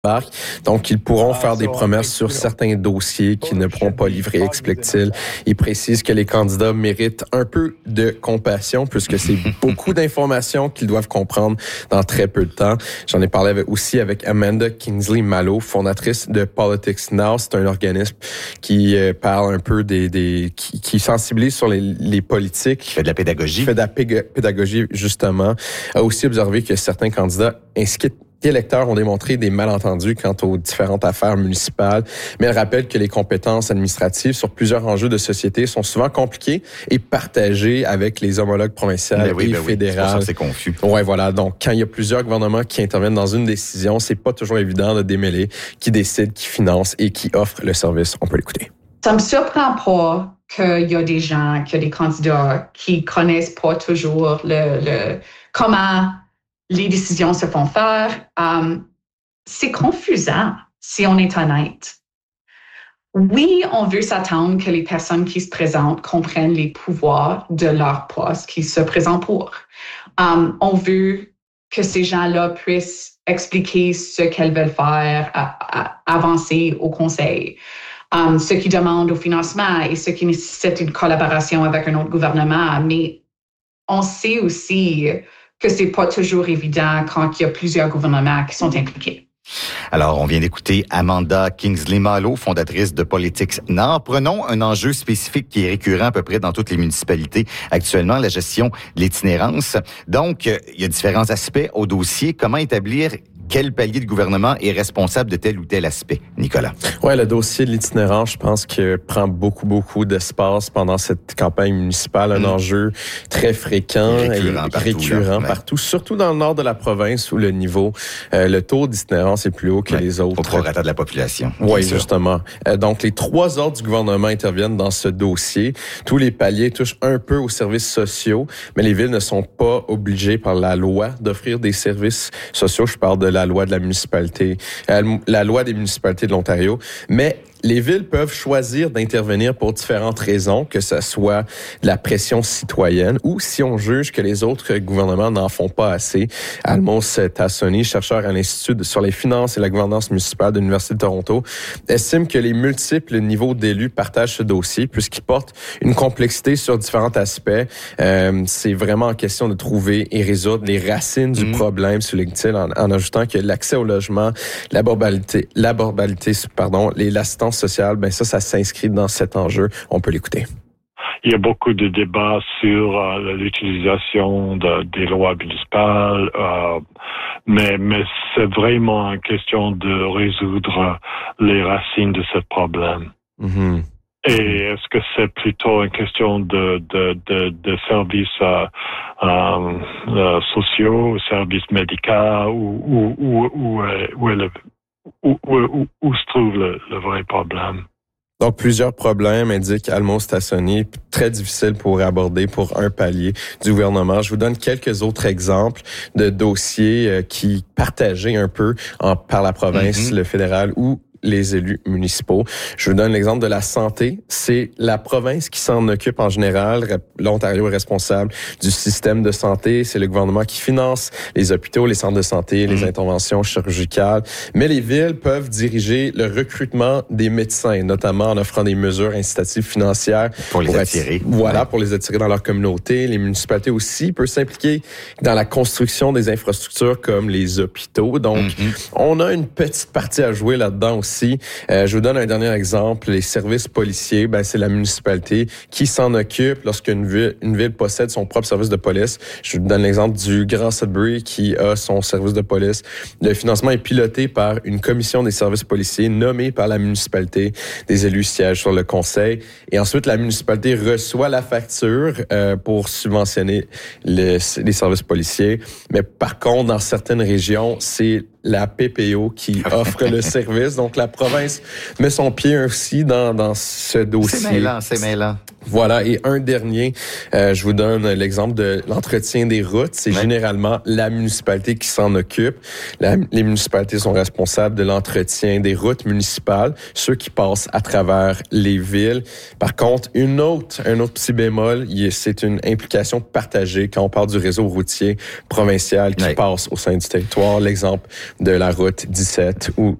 Donc, ils pourront faire des promesses sur certains dossiers qu'ils ne pourront pas livrer, explique-t-il. Il précise que les candidats méritent un peu de compassion puisque c'est beaucoup d'informations qu'ils doivent comprendre dans très peu de temps. J'en ai parlé aussi avec Amanda Kingsley Malo, fondatrice de Politics Now. C'est un organisme qui parle un peu qui sensibilise sur les politiques. Qui fait de la pédagogie. Qui fait de la pédagogie, justement. A aussi observé que certains candidats inscrits électeurs ont démontré des malentendus quant aux différentes affaires municipales, mais elle rappelle que les compétences administratives sur plusieurs enjeux de société sont souvent compliquées et partagées avec les homologues provinciaux et fédéraux. C'est pour ça que c'est confus. Ouais, voilà. Donc, quand il y a plusieurs gouvernements qui interviennent dans une décision, c'est pas toujours évident de démêler qui décide, qui finance et qui offre le service. On peut l'écouter. Ça me surprend pas qu'il y a des gens, qu'il y a des candidats qui connaissent pas toujours comment les décisions se font faire. C'est confusant, si on est honnête. Oui, on veut s'attendre que les personnes qui se présentent comprennent les pouvoirs de leur poste qu'ils se présentent pour. On veut que ces gens-là puissent expliquer ce qu'elles veulent faire, avancer au conseil. Ce qui demande au financement et ce qui nécessite une collaboration avec un autre gouvernement. Mais on sait aussi que c'est pas toujours évident quand il y a plusieurs gouvernements qui sont impliqués. Alors, on vient d'écouter Amanda Kingsley Malo, fondatrice de Politics Now. Prenons un enjeu spécifique qui est récurrent à peu près dans toutes les municipalités actuellement, la gestion de l'itinérance. Donc, il y a différents aspects au dossier. Comment établir quel palier de gouvernement est responsable de tel ou tel aspect? Nicolas. Ouais, le dossier de l'itinérance, je pense que prend beaucoup d'espace pendant cette campagne municipale. Un enjeu très fréquent récurrent partout, surtout dans le nord de la province où le taux d'itinérance est plus haut que les autres. Au prorata de la population. Oui, justement. Donc, les 3 ordres du gouvernement interviennent dans ce dossier. Tous les paliers touchent un peu aux services sociaux, mais les villes ne sont pas obligées par la loi d'offrir des services sociaux. Je parle de la loi de la municipalité, la loi des municipalités de l'Ontario, mais les villes peuvent choisir d'intervenir pour différentes raisons, que ce soit de la pression citoyenne ou si on juge que les autres gouvernements n'en font pas assez. Almos Tassoni, chercheur à l'Institut sur les finances et la gouvernance municipale de l'Université de Toronto, estime que les multiples niveaux d'élus partagent ce dossier puisqu'il porte une complexité sur différents aspects. C'est vraiment en question de trouver et résoudre les racines du problème, souligne-t-il, en ajoutant que l'accès au logement, l'assistance sociale, ça s'inscrit dans cet enjeu. On peut l'écouter. Il y a beaucoup de débats sur l'utilisation des lois municipales, mais c'est vraiment une question de résoudre les racines de ce problème. Mm-hmm. Et est-ce que c'est plutôt une question de services sociaux, services médicaux, où se trouve le vrai problème? Donc, plusieurs problèmes, indique Almos Tassoni, très difficiles pour aborder pour un palier du gouvernement. Je vous donne quelques autres exemples de dossiers qui partagés un peu par la province, le fédéral ou les élus municipaux. Je vous donne l'exemple de la santé. C'est la province qui s'en occupe en général. L'Ontario est responsable du système de santé. C'est le gouvernement qui finance les hôpitaux, les centres de santé, les interventions chirurgicales. Mais les villes peuvent diriger le recrutement des médecins, notamment en offrant des mesures incitatives financières. Pour les attirer. Voilà, pour les attirer dans leur communauté. Les municipalités aussi peuvent s'impliquer dans la construction des infrastructures comme les hôpitaux. Donc, on a une petite partie à jouer là-dedans aussi. Je vous donne un dernier exemple. Les services policiers, c'est la municipalité qui s'en occupe lorsqu'une ville possède son propre service de police. Je vous donne l'exemple du Grand Sudbury qui a son service de police. Le financement est piloté par une commission des services policiers nommée par la municipalité. Des élus siègent sur le conseil. Et ensuite, la municipalité reçoit la facture pour subventionner les services policiers. Mais par contre, dans certaines régions, c'est la PPO qui offre le service. Donc, la province met son pied aussi dans ce dossier. C'est mêlant. Voilà. Et un dernier, je vous donne l'exemple de l'entretien des routes. C'est généralement la municipalité qui s'en occupe. Les municipalités sont responsables de l'entretien des routes municipales, ceux qui passent à travers les villes. Par contre, un autre petit bémol, c'est une implication partagée quand on parle du réseau routier provincial qui passe au sein du territoire. L'exemple de la route 17 ou